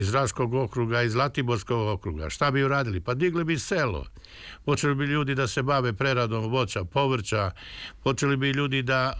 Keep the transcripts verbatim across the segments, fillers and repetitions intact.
iz Raškog okruga, iz Zlatiborskog okruga. Šta bi uradili? Pa digli bi selo. Počeli bi ljudi da se bave preradom voća, povrća, počeli bi ljudi da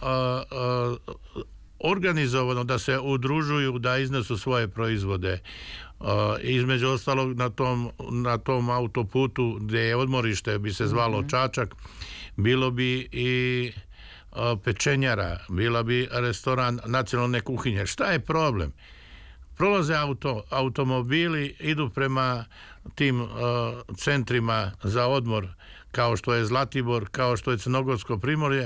uh, uh, organizovano da se udružuju, da iznesu svoje proizvode. Uh, između ostalog na tom, na tom autoputu gdje je odmorište, bi se zvalo mm-hmm. Čačak, bilo bi i uh, pečenjara, bila bi restoran nacionalne kuhinje. Šta je problem? Prolaze auto, automobili, idu prema tim uh, centrima za odmor, kao što je Zlatibor, kao što je Crnogorsko primorje,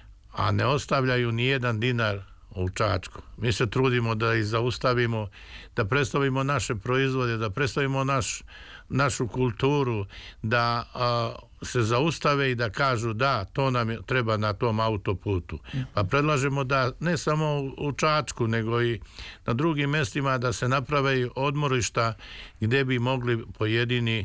a ne ostavljaju ni jedan dinar u Čačku. Mi se trudimo da ih zaustavimo, da predstavimo naše proizvode, da predstavimo naš, našu kulturu, da a, se zaustave i da kažu da, to nam je, treba na tom autoputu. Pa predlažemo da ne samo u Čačku, nego i na drugim mjestima da se naprave odmorišta gdje bi mogli pojedini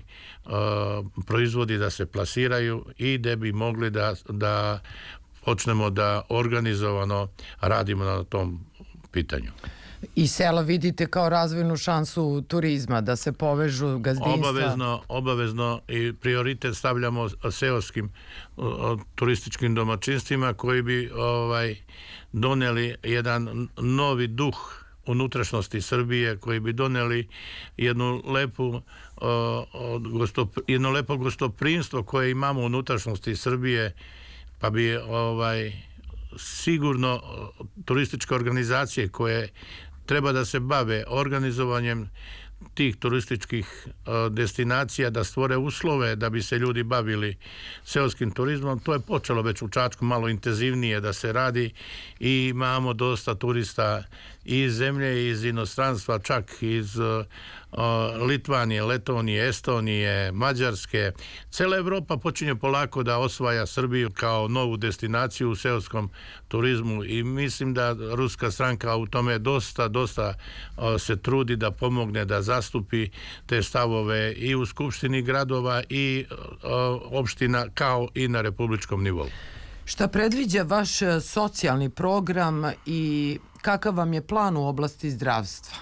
a, proizvodi da se plasiraju i gdje bi mogli da, da počnemo da organizovano radimo na tom pitanju. I sela vidite kao razvojnu šansu turizma, da se povežu gazdinstva? Obavezno, obavezno i prioritet stavljamo seoskim o, turističkim domaćinstvima koji bi ovaj, doneli jedan novi duh unutrašnjosti Srbije, koji bi doneli jednu lepu o, gostop, jedno lepo gostoprimstvo koje imamo u unutrašnjosti Srbije, pa bi ovaj, sigurno turističke organizacije koje treba da se bave organizovanjem tih turističkih uh, destinacija, da stvore uslove da bi se ljudi bavili seoskim turizmom. To je počelo već u Čačku malo intenzivnije da se radi i imamo dosta turista iz zemlje, iz inostranstva, čak iz uh, Litvanije, Letonije, Estonije, Mađarske. Cela Evropa počinje polako da osvaja Srbiju kao novu destinaciju u seoskom turizmu i mislim da ruska stranka u tome dosta, dosta uh, se trudi da pomogne, da zastupi te stavove i u Skupštini gradova i uh, opština kao i na republičkom nivou. Šta predviđa vaš socijalni program i kakav vam je plan u oblasti zdravstva?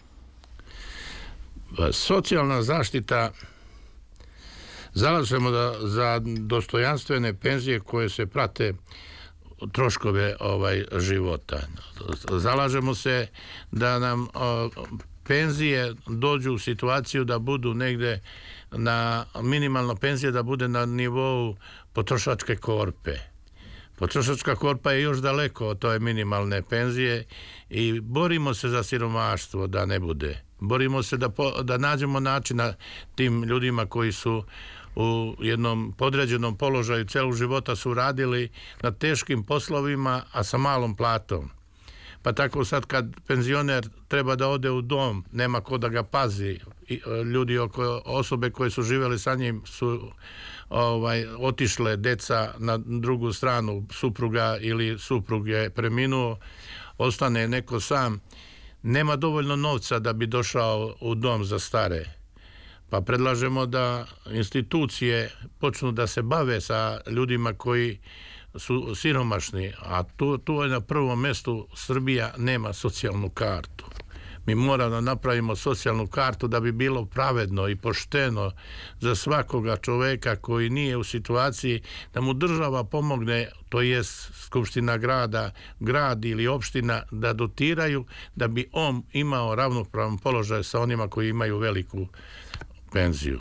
Socijalna zaštita, zalažemo da za dostojanstvene penzije koje se prate troškove ovaj života. Zalažemo se da nam o, penzije dođu u situaciju da budu negde na minimalna penzija da bude na nivou potrošačke korpe. Potrošačka korpa je još daleko od toj minimalne penzije i borimo se za siromaštvo da ne bude. Borimo se da, po, da nađemo načina tim ljudima koji su u jednom podređenom položaju celu života su radili na teškim poslovima, a sa malom platom. Pa tako sad kad penzioner treba da ode u dom, nema ko da ga pazi. Ljudi oko osobe koje su živjeli sa njim su ovaj, otišle, deca na drugu stranu, supruga ili suprug je preminuo, ostane neko sam. Nema dovoljno novca da bi došao u dom za stare. Pa predlažemo da institucije počnu da se bave sa ljudima koji su siromašni, a tu, tu je na prvom mjestu Srbija nema socijalnu kartu. Mi moramo da napravimo socijalnu kartu da bi bilo pravedno i pošteno za svakoga čoveka koji nije u situaciji da mu država pomogne, to jest Skupština grada, grad ili opština, da dotiraju da bi on imao ravnopravan položaj sa onima koji imaju veliku penziju.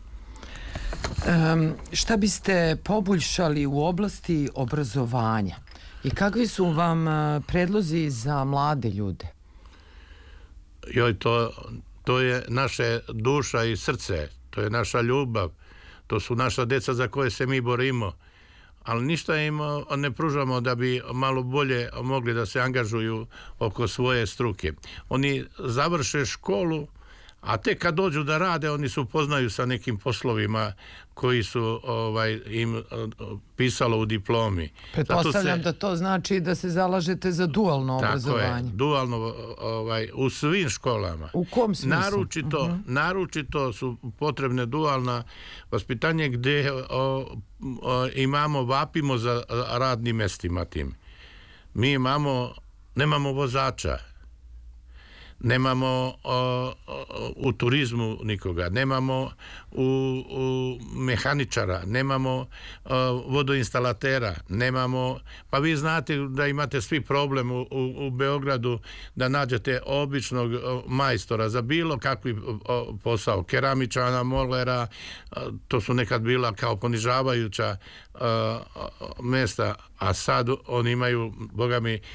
Um, šta biste poboljšali u oblasti obrazovanja i kakvi su vam predlozi za mlade ljude? Joj, to, to je naše duša i srce, to je naša ljubav, to su naša deca za koje se mi borimo, ali ništa im ne pružamo da bi malo bolje mogli da se angažuju oko svoje struke. Oni završe školu, a tek kad dođu da rade, oni se upoznaju sa nekim poslovima koji su ovaj, im pisalo u diplomi. Pretpostavljam se, da to znači da se zalažete za dualno tako obrazovanje. Tako je, dualno ovaj, u svim školama. U kom smislu? Naručito, uh-huh. naručito su potrebne dualna vaspitanje gdje o, o, imamo, vapimo za radnim mestima tim. Mi imamo, nemamo vozača. nemamo o, o, u turizmu nikoga, nemamo u, u mehaničara, nemamo o, vodoinstalatera, nemamo, pa vi znate da imate svi problem u, u, u Beogradu da nađete običnog majstora za bilo kakvi posao, keramičana, molera, to su nekad bila kao ponižavajuća mjesta, a sad oni imaju, boga mi,